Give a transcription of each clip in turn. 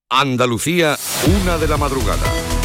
Andalucía, 1 de la madrugada.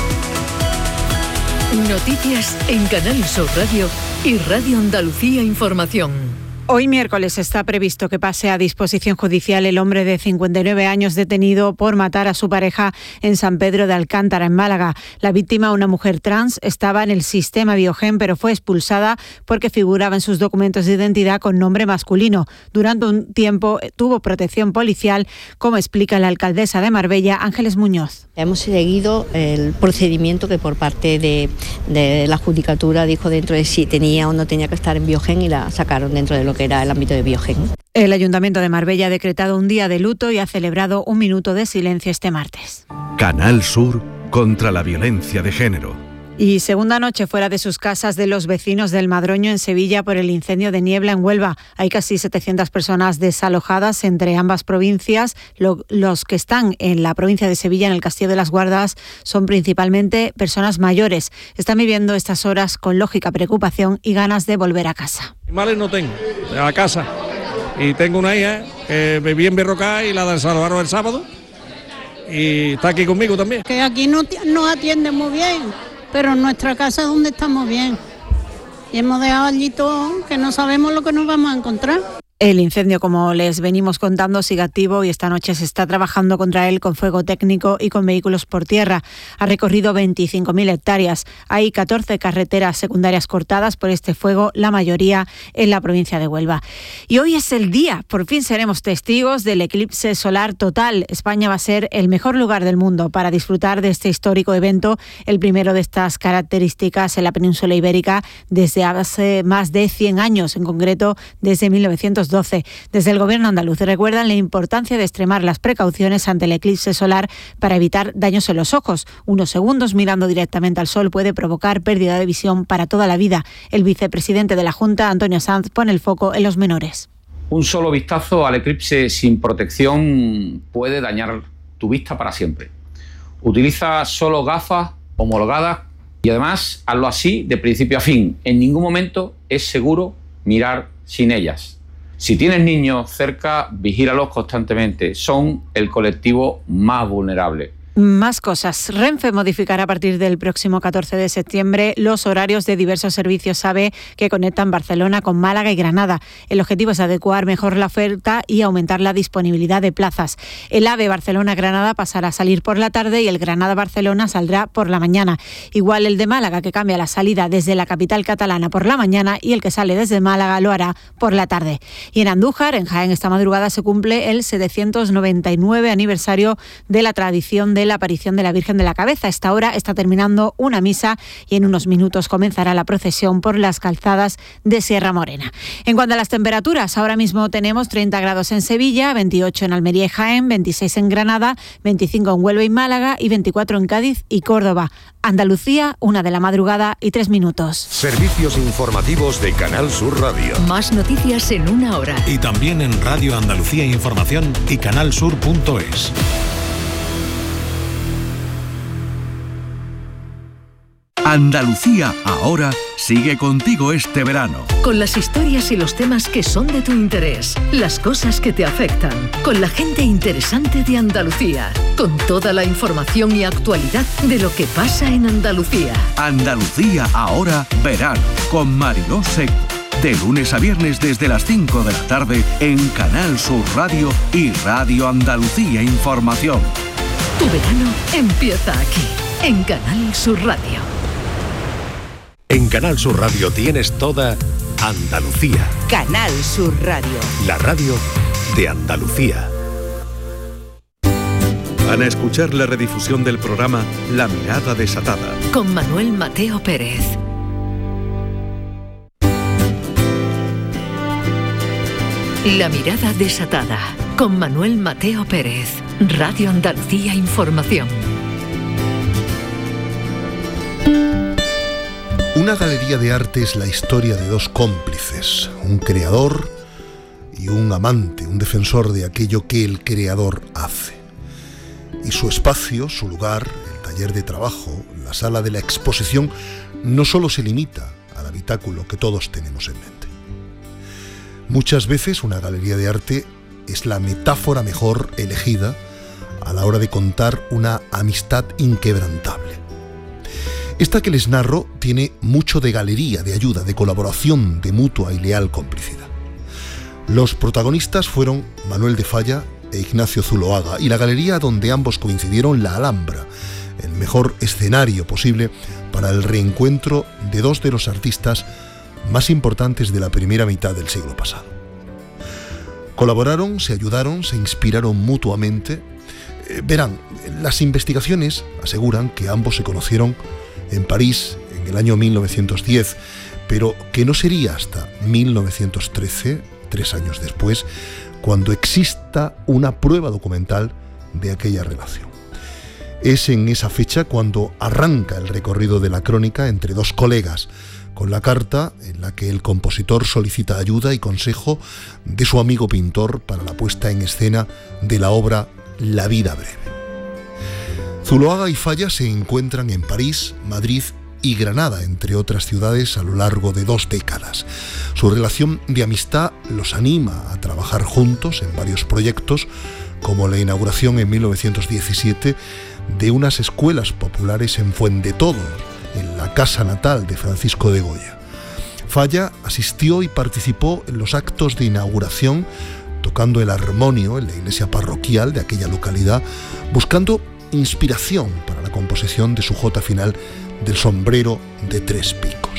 Noticias en Canal Sur Radio y Radio Andalucía Información. Hoy miércoles está previsto que pase a disposición judicial el hombre de 59 años detenido por matar a su pareja en San Pedro de Alcántara, en Málaga. La víctima, una mujer trans, estaba en el sistema Biogen, pero fue expulsada porque figuraba en sus documentos de identidad con nombre masculino. Durante un tiempo tuvo protección policial, como explica la alcaldesa de Marbella, Ángeles Muñoz. Hemos seguido el procedimiento que por parte de la Judicatura dijo dentro de si tenía o no tenía que estar en Biogen y la sacaron dentro de lo que era el ámbito de Biogen. El Ayuntamiento de Marbella ha decretado un día de luto y ha celebrado un minuto de silencio este martes. Canal Sur contra la violencia de género. Y segunda noche fuera de sus casas de los vecinos del Madroño en Sevilla por el incendio de Niebla en Huelva. Hay casi 700 personas desalojadas entre ambas provincias. Los que están en la provincia de Sevilla, en el Castillo de las Guardas, son principalmente personas mayores. Están viviendo estas horas con lógica preocupación y ganas de volver a casa. Animales no tengo, a casa. Y tengo una hija que viví en Berrocá y la desalojaron el sábado. Y está aquí conmigo también. Que aquí no nos atienden muy bien. Pero en nuestra casa es donde estamos bien. Y hemos dejado allí todo, que no sabemos lo que nos vamos a encontrar. El incendio, como les venimos contando, sigue activo y esta noche se está trabajando contra él con fuego técnico y con vehículos por tierra. Ha recorrido 25.000 hectáreas. Hay 14 carreteras secundarias cortadas por este fuego, la mayoría en la provincia de Huelva. Y hoy es el día, por fin seremos testigos del eclipse solar total. España va a ser el mejor lugar del mundo para disfrutar de este histórico evento, el primero de estas características en la península ibérica desde hace más de 100 años, en concreto desde 1912. Desde el Gobierno andaluz recuerdan la importancia de extremar las precauciones ante el eclipse solar para evitar daños en los ojos. Unos segundos mirando directamente al sol puede provocar pérdida de visión para toda la vida. El vicepresidente de la Junta, Antonio Sanz, pone el foco en los menores. Un solo vistazo al eclipse sin protección puede dañar tu vista para siempre. Utiliza solo gafas homologadas y además hazlo así de principio a fin. En ningún momento es seguro mirar sin ellas. Si tienes niños cerca, vigílalos constantemente. Son el colectivo más vulnerable. Más cosas. Renfe modificará a partir del próximo 14 de septiembre los horarios de diversos servicios AVE que conectan Barcelona con Málaga y Granada. El objetivo es adecuar mejor la oferta y aumentar la disponibilidad de plazas. El AVE Barcelona-Granada pasará a salir por la tarde y el Granada-Barcelona saldrá por la mañana. Igual el de Málaga, que cambia la salida desde la capital catalana por la mañana, y el que sale desde Málaga lo hará por la tarde. Y en Andújar, en Jaén, esta madrugada se cumple el 799 aniversario de la tradición de la aparición de la Virgen de la Cabeza. A esta hora está terminando una misa y en unos minutos comenzará la procesión por las calzadas de Sierra Morena. En cuanto a las temperaturas, ahora mismo tenemos 30 grados en Sevilla, 28 en Almería y Jaén, 26 en Granada, 25 en Huelva y Málaga y 24 en Cádiz y Córdoba. Andalucía, 1 de la madrugada y 3 minutos. Servicios informativos de Canal Sur Radio. Más noticias en 1 hora. Y también en Radio Andalucía Información y canalsur.es. Andalucía ahora sigue contigo este verano. Con las historias y los temas que son de tu interés, las cosas que te afectan, con la gente interesante de Andalucía, con toda la información y actualidad de lo que pasa en Andalucía. Andalucía ahora verano con Mariló Seco. De lunes a viernes desde las 5 de la tarde en Canal Sur Radio y Radio Andalucía Información. Tu verano empieza aquí, en Canal Sur Radio. En Canal Sur Radio tienes toda Andalucía. Canal Sur Radio. La radio de Andalucía. Van a escuchar la redifusión del programa La Mirada Desatada. Con Manuel Mateo Pérez. La Mirada Desatada. Con Manuel Mateo Pérez. Radio Andalucía Información. Una galería de arte es la historia de dos cómplices, un creador y un amante, un defensor de aquello que el creador hace. Y su espacio, su lugar, el taller de trabajo, la sala de la exposición, no solo se limita al habitáculo que todos tenemos en mente. Muchas veces una galería de arte es la metáfora mejor elegida a la hora de contar una amistad inquebrantable. Esta que les narro tiene mucho de galería, de ayuda, de colaboración, de mutua y leal complicidad. Los protagonistas fueron Manuel de Falla e Ignacio Zuloaga, y la galería donde ambos coincidieron, la Alhambra, el mejor escenario posible para el reencuentro de dos de los artistas más importantes de la primera mitad del siglo pasado. Colaboraron, se ayudaron, se inspiraron mutuamente. Verán, las investigaciones aseguran que ambos se conocieron en París en el año 1910, pero que no sería hasta 1913, 3 años después, cuando exista una prueba documental de aquella relación. Es en esa fecha cuando arranca el recorrido de la crónica entre dos colegas, con la carta en la que el compositor solicita ayuda y consejo de su amigo pintor para la puesta en escena de la obra La vida breve. Zuloaga y Falla se encuentran en París, Madrid y Granada, entre otras ciudades, a lo largo de 2 décadas. Su relación de amistad los anima a trabajar juntos en varios proyectos, como la inauguración en 1917 de unas escuelas populares en Fuendetodos, en la casa natal de Francisco de Goya. Falla asistió y participó en los actos de inauguración, tocando el armonio en la iglesia parroquial de aquella localidad, buscando inspiración para la composición de su jota final del sombrero de 3 picos.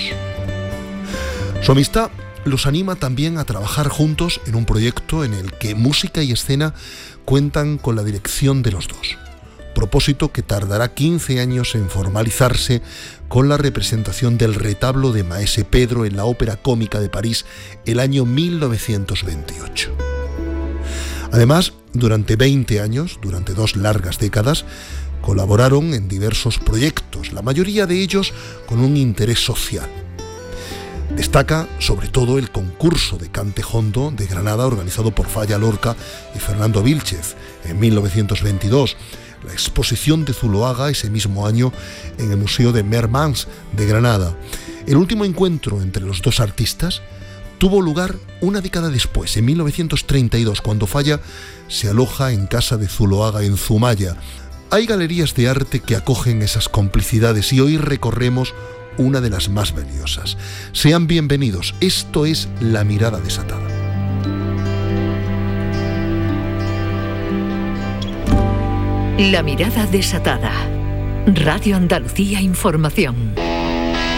Su amistad los anima también a trabajar juntos en un proyecto en el que música y escena cuentan con la dirección de los dos, propósito que tardará 15 años en formalizarse con la representación del retablo de Maese Pedro en la Ópera Cómica de París el año 1928. Además, durante 20 años, durante 2 largas décadas, colaboraron en diversos proyectos, la mayoría de ellos con un interés social. Destaca sobre todo el concurso de cante hondo de Granada organizado por Falla Lorca y Fernando Vílchez en 1922, la exposición de Zuloaga ese mismo año en el Museo de Mermans de Granada. El último encuentro entre los dos artistas tuvo lugar una década después, en 1932, cuando Falla se aloja en casa de Zuloaga en Zumaya. Hay galerías de arte que acogen esas complicidades y hoy recorremos una de las más valiosas. Sean bienvenidos, esto es La Mirada Desatada. La Mirada Desatada. Radio Andalucía Información.